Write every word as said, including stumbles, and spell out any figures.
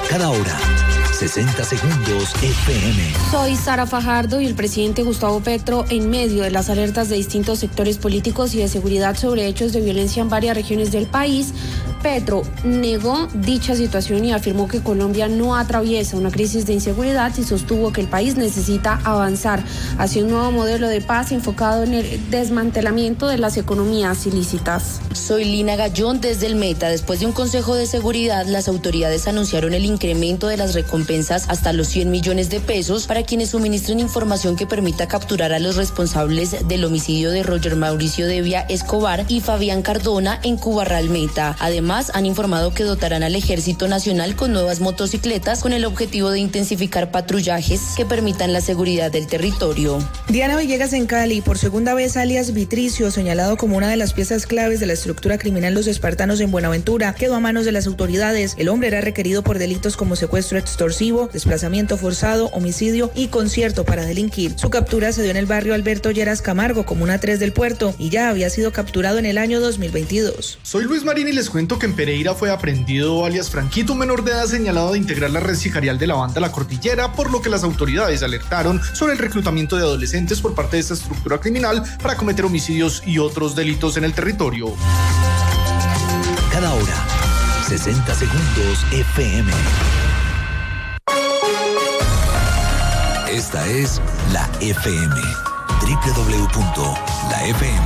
Cada hora, sesenta segundos F M. Soy Sara Fajardo y el presidente Gustavo Petro, en medio de las alertas de distintos sectores políticos y de seguridad sobre hechos de violencia en varias regiones del país, Petro negó dicha situación y afirmó que Colombia no atraviesa una crisis de inseguridad y sostuvo que el país necesita avanzar hacia un nuevo modelo de paz enfocado en el desmantelamiento de las economías ilícitas. Soy Lina Gallón desde el Meta. Después de un consejo de seguridad, las autoridades anunciaron el incremento de las recompensas hasta los cien millones de pesos para quienes suministren información que permita capturar a los responsables del homicidio de Roger Mauricio Devia Escobar y Fabián Cardona en Cubarral Meta. Además, han informado que dotarán al Ejército Nacional con nuevas motocicletas con el objetivo de intensificar patrullajes que permitan la seguridad del territorio. Diana Villegas en Cali, por segunda vez alias Vitricio, señalado como una de las piezas claves de la estructura criminal Los Espartanos en Buenaventura, quedó a manos de las autoridades. El hombre era requerido por delitos como secuestro extorsivo, desplazamiento forzado, homicidio y concierto para delinquir. Su captura se dio en el barrio Alberto Lleras Camargo, comuna tres del Puerto, y ya había sido capturado en el año dos mil veintidós. Soy Luis Marín y les cuento que en Pereira fue aprehendido alias Franquito, un menor de edad señalado de integrar la red sicarial de la banda La Cordillera, por lo que las autoridades alertaron sobre el reclutamiento de adolescentes por parte de esta estructura criminal para cometer homicidios y otros delitos en el territorio. Cada hora, sesenta segundos F M. Esta es la F M. doble u doble u doble u punto la f m